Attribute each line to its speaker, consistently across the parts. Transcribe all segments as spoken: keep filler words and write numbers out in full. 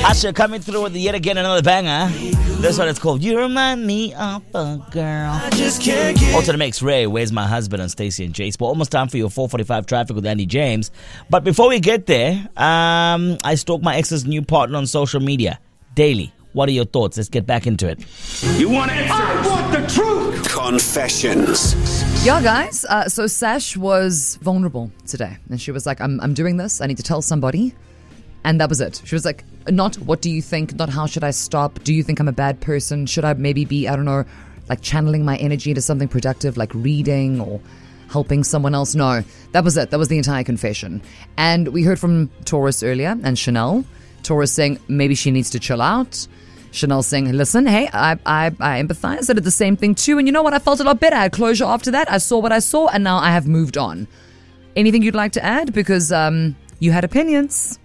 Speaker 1: Usher coming through with yet again another banger. This one is called You Remind Me of a Girl. I just can't get also the mix, Ray, Where's My Husband on Stacey and Jace. We're almost time for your four forty-five traffic with Andy James. But before we get there, um, I stalk my ex's new partner on social media daily. What are your thoughts? Let's get back into it.
Speaker 2: You want answers? I want the truth. Confessions.
Speaker 3: Yeah, guys. Uh, so Sash was vulnerable today, and she was like, "I'm, I'm doing this. I need to tell somebody," and that was it. She was like, "Not what do you think? Not how should I stop? Do you think I'm a bad person? Should I maybe be, I don't know, like channeling my energy into something productive, like reading or helping someone else?" No, that was it. That was the entire confession. And we heard from Taurus earlier and Chanel. Taurus saying maybe she needs to chill out. Chanel saying, listen, hey, I, I I empathize. I did the same thing too. And you know what? I felt a lot better. I had closure after that. I saw what I saw and now I have moved on. Anything you'd like to add? Because um, you had opinions.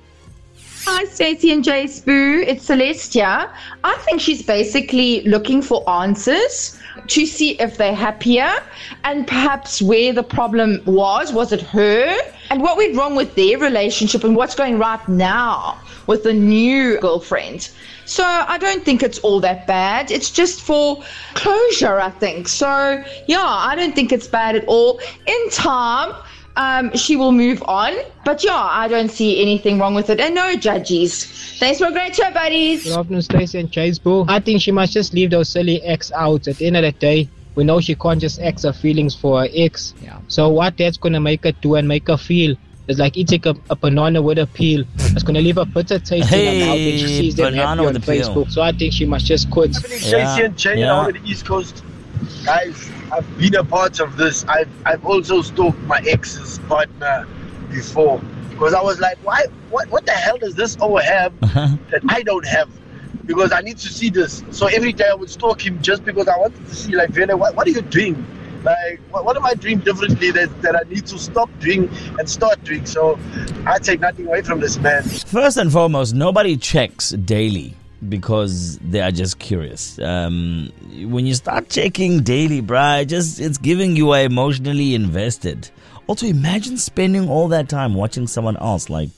Speaker 4: Hi, Stacey and Jace Boo. It's Celestia. I think she's basically looking for answers to see if they're happier and perhaps where the problem was. Was it her? And what went wrong with their relationship and what's going right now with the new girlfriend. So I don't think it's all that bad. It's just for closure, I think. So, yeah, I don't think it's bad at all. In time, um, she will move on. But, yeah, I don't see anything wrong with it. And no judges. Thanks for a great show, buddies.
Speaker 5: Good afternoon, Stacey and Chase Boo. I think she must just leave those silly ex out. At the end of the day, we know she can't just ex her feelings for her ex.
Speaker 3: Yeah.
Speaker 5: So what that's going to make her do and make her feel is like eating a, a banana with a peel. It's going to leave a bitter taste
Speaker 1: hey,
Speaker 5: in her mouth when she sees them happy on Facebook. Peel. So I think she must just quit.
Speaker 6: Yeah. J C and Jay yeah. out of the East Coast. Guys, I've been a part of this. I've I've also stalked my ex's partner before. Because I was like, why? What what the hell does this all have uh-huh. that I don't have? Because I need to see this. So every day I would stalk him just because I wanted to see, like, Vele, what, what are you doing? Like, what, what am I doing differently that, that I need to stop doing and start doing? So I take nothing away from this man.
Speaker 1: First and foremost, nobody checks daily because they are just curious. Um, when you start checking daily, bruh, just it's giving you are emotionally invested. Also, imagine spending all that time watching someone else, like,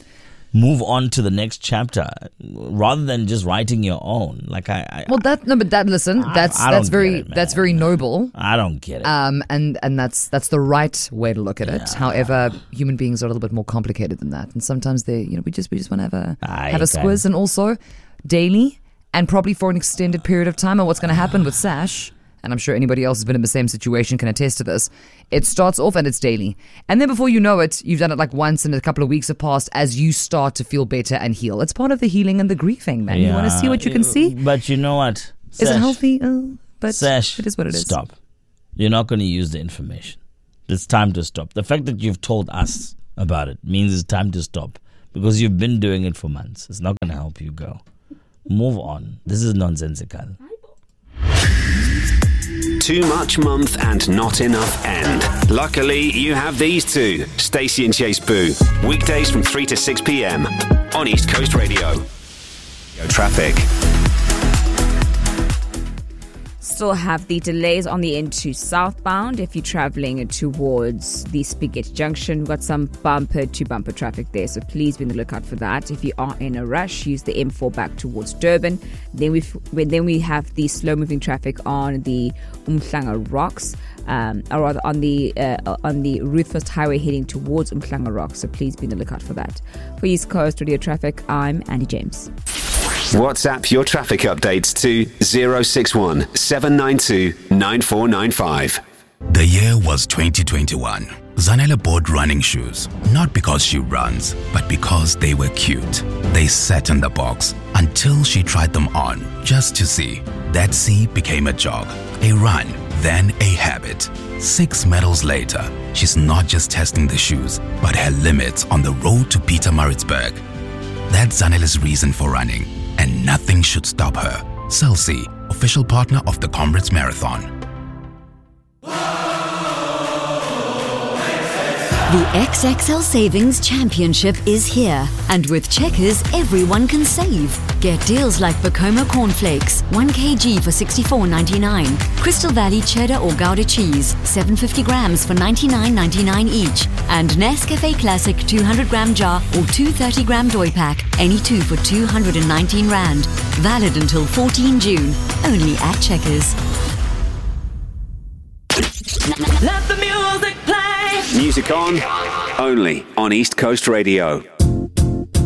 Speaker 1: move on to the next chapter rather than just writing your own. Like I, I
Speaker 3: well, that no, but that listen, that's
Speaker 1: I, I
Speaker 3: that's very
Speaker 1: it,
Speaker 3: that's very noble.
Speaker 1: I don't get it.
Speaker 3: Um, and and that's that's the right way to look at it.
Speaker 1: Yeah.
Speaker 3: However, human beings are a little bit more complicated than that, and sometimes they, you know, we just we just want to have a
Speaker 1: Aye,
Speaker 3: have a
Speaker 1: okay.
Speaker 3: squiz, and also daily and probably for an extended period of time. And what's going to happen with Sash? And I'm sure anybody else who's been in the same situation can attest to this. It starts off and it's daily. And then before you know it, you've done it like once and a couple of weeks have passed as you start to feel better and heal. It's part of the healing and the grieving, man.
Speaker 1: Yeah.
Speaker 3: You want to see what you can see?
Speaker 1: But you know what?
Speaker 3: Sash, is it healthy? Oh, but
Speaker 1: Sash,
Speaker 3: it is what it is.
Speaker 1: Stop. You're not going to use the information. It's time to stop. The fact that you've told us about it means it's time to stop. Because you've been doing it for months. It's not going to help you go. Move on. This is nonsensical.
Speaker 2: Too much month and not enough end. Luckily, you have these two. Stacey and Chase Boo. Weekdays from three to six p.m. on East Coast Radio. Traffic.
Speaker 7: Still have the delays on the N two southbound if you're traveling towards the Spaghetti Junction. We've got some bumper to bumper traffic there, so please be on the lookout for that. If you are in a rush, use the M four back towards Durban. Then we then we have the slow moving traffic on the Umhlanga Rocks, um, or rather on the uh, on the Ruthfest Highway heading towards Umhlanga Rocks. So please be on the lookout for that. For East Coast Radio Traffic, I'm Andy James.
Speaker 2: WhatsApp your traffic updates to zero six one seven nine two nine four nine five.
Speaker 8: The year was twenty twenty-one. Zanele bought running shoes, not because she runs, but because they were cute. They sat in the box until she tried them on, just to see. That see became a jog, a run, then a habit. Six medals later, she's not just testing the shoes, but her limits on the road to Pietermaritzburg. That's Zanele's reason for running, and nothing should stop her. Celsi, official partner of the Comrades Marathon.
Speaker 9: The X X L Savings Championship is here, and with Checkers, everyone can save. Get deals like Bacoma Cornflakes, one kilogram for sixty-four ninety-nine. Crystal Valley Cheddar or Gouda Cheese, seven hundred fifty grams for ninety-nine ninety-nine each. And Nescafe Classic two hundred gram jar or two thirty gram Doi pack, any two for two hundred nineteen rand. Valid until fourteenth June, only at Checkers.
Speaker 10: Let the music play.
Speaker 2: Music on, only on East Coast Radio.